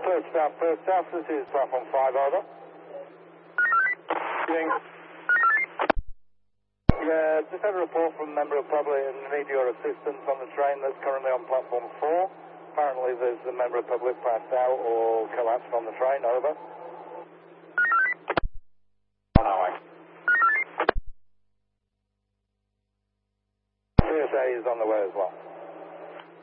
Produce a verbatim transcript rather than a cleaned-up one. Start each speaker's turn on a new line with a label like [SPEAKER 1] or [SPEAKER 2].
[SPEAKER 1] First south, first south, this is platform five, over.
[SPEAKER 2] Reading.
[SPEAKER 1] Yeah, just had a report from a member of public and need your assistance on the train that's currently on platform four. Apparently there's a member of public passed out or collapsed on the train, over.
[SPEAKER 2] On our way.
[SPEAKER 1] C S A is on the way as well.